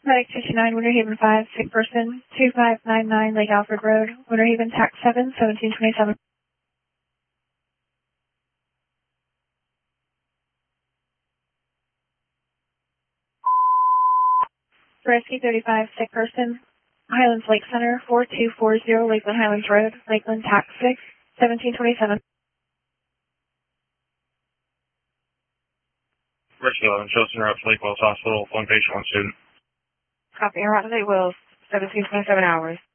Medic 229, Winter Haven 5, sick person, 2599 Lake Alfred Road, Winter Haven, TAC 7, 1727. Rescue 35, sick person, Highlands Lake Center, 4240 Lakeland Highlands Road, Lakeland, TAC 6, 1727. Rescue 11, Chilton Road, Lake Wells Hospital, one patient, one student. Copy, Route Lake Wells, 1727 hours.